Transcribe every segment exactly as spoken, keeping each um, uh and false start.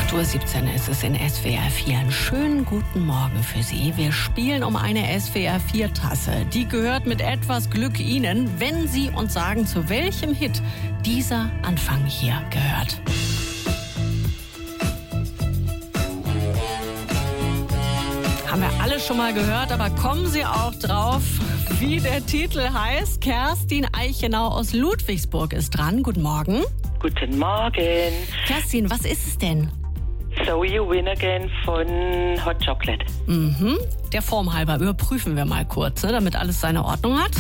acht Uhr siebzehn ist es in S W R vier. Einen schönen guten Morgen für Sie. Wir spielen um eine S W R vier Tasse. Die gehört mit etwas Glück Ihnen, wenn Sie uns sagen, zu welchem Hit dieser Anfang hier gehört. Haben wir alle schon mal gehört, aber kommen Sie auch drauf, wie der Titel heißt? Kerstin Eichenau aus Ludwigsburg ist dran. Guten Morgen. Guten Morgen. Kerstin, was ist es denn? So You Win Again von Hot Chocolate. Mhm. Der Form halber überprüfen wir mal kurz, ne, damit alles seine Ordnung hat.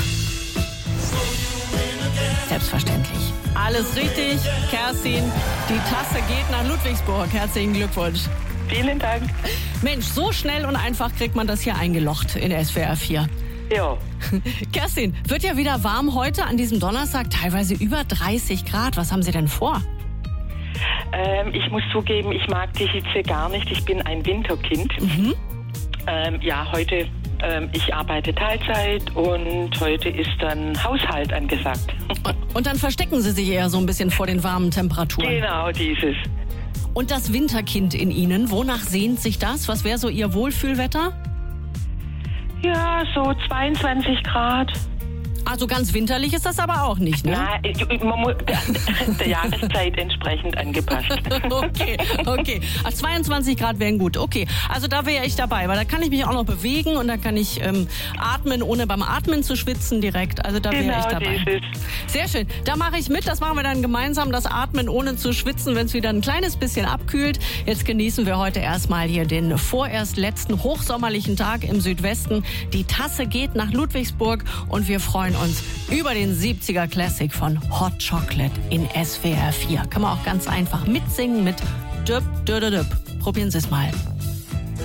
Selbstverständlich. Alles richtig. Kerstin, die Tasse geht nach Ludwigsburg. Herzlichen Glückwunsch. Vielen Dank. Mensch, so schnell und einfach kriegt man das hier eingelocht in S W R vier. Ja. Kerstin, wird ja wieder warm heute an diesem Donnerstag, teilweise über dreißig Grad. Was haben Sie denn vor? Ähm, ich muss zugeben, ich mag die Hitze gar nicht. Ich bin ein Winterkind. Mhm. Ähm, ja, heute, ähm, ich arbeite Teilzeit und heute ist dann Haushalt angesagt. Und, und dann verstecken Sie sich eher so ein bisschen vor den warmen Temperaturen. Genau dieses. Und das Winterkind in Ihnen, wonach sehnt sich das? Was wäre so Ihr Wohlfühlwetter? Ja, so zweiundzwanzig Grad. Also ganz winterlich ist das aber auch nicht, ne? Ja, man muss der, der Jahreszeit entsprechend angepasst. Okay, okay. Also zweiundzwanzig Grad wären gut. Okay, also da wäre ich dabei, weil da kann ich mich auch noch bewegen und da kann ich ähm, atmen, ohne beim Atmen zu schwitzen direkt. Also da wäre Genau, ich dabei. dieses. Sehr schön. Da mache ich mit. Das machen wir dann gemeinsam, das Atmen ohne zu schwitzen, wenn es wieder ein kleines bisschen abkühlt. Jetzt genießen wir heute erstmal hier den vorerst letzten hochsommerlichen Tag im Südwesten. Die Tasse geht nach Ludwigsburg und wir freuen uns über den siebziger Classic von Hot Chocolate in S W R vier. Kann man auch ganz einfach mitsingen mit Düpp, Düpp, Düpp. Probieren Sie es mal.